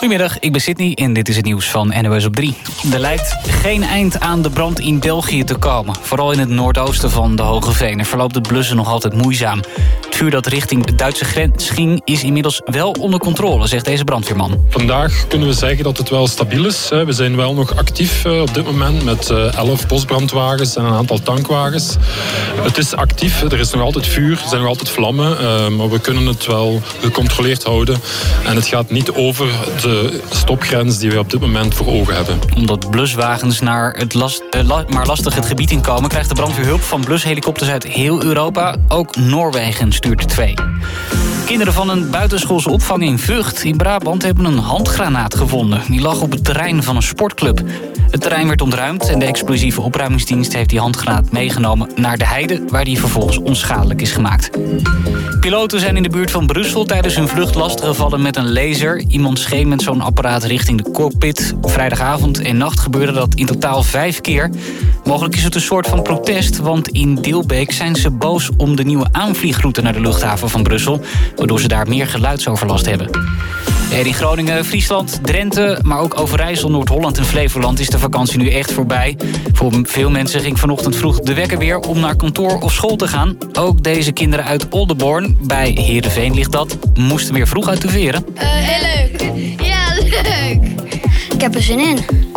Goedemiddag, ik ben Sydney en dit is het nieuws van NOS op 3. Er lijkt geen eind aan de brand in België te komen. Vooral in het noordoosten van de Hoge Venen verloopt het blussen nog altijd moeizaam. Het vuur dat richting de Duitse grens ging is inmiddels wel onder controle, zegt deze brandweerman. Vandaag kunnen we zeggen dat het wel stabiel is. We zijn wel nog actief op dit moment met 11 bosbrandwagens en een aantal tankwagens. Het is actief, er is nog altijd vuur, er zijn nog altijd vlammen, maar we kunnen het wel gecontroleerd houden. En het gaat niet over de stopgrens die we op dit moment voor ogen hebben. Omdat bluswagens naar het maar lastig het gebied inkomen, krijgt de brandweer hulp van blushelikopters uit heel Europa. Ook Noorwegen stuurt er 2. Kinderen van een buitenschoolse opvang in Vught in Brabant hebben een handgranaat gevonden. Die lag op het terrein van een sportclub. Het terrein werd ontruimd en de explosieve opruimingsdienst heeft die handgranaat meegenomen naar de heide, waar die vervolgens onschadelijk is gemaakt. Piloten zijn in de buurt van Brussel tijdens hun vlucht lastiggevallen met een laser. Iemand scheen met zo'n apparaat richting de cockpit. Vrijdagavond en nacht gebeurde dat in totaal 5 keer. Mogelijk is het een soort van protest, want in Dilbeek zijn ze boos om de nieuwe aanvliegroute naar de luchthaven van Brussel, waardoor ze daar meer geluidsoverlast hebben. En in Groningen, Friesland, Drenthe, maar ook Overijssel, Noord-Holland en Flevoland is de vakantie nu echt voorbij. Voor veel mensen ging vanochtend vroeg de wekker weer om naar kantoor of school te gaan. Ook deze kinderen uit Oldenborn, bij Heerenveen ligt dat, moesten weer vroeg uit de veren. Heel leuk. Ja, leuk. Ik heb er zin in.